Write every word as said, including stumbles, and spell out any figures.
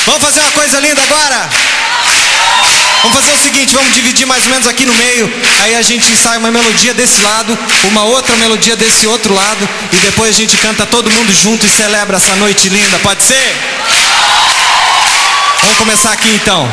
Vamos fazer uma coisa linda agora? Vamos fazer o seguinte, vamos dividir mais ou menos aqui no meio. Aí a gente ensaia uma melodia desse lado, uma outra melodia desse outro lado, e depois a gente canta todo mundo junto e celebra essa noite linda, pode ser? Vamos começar aqui então.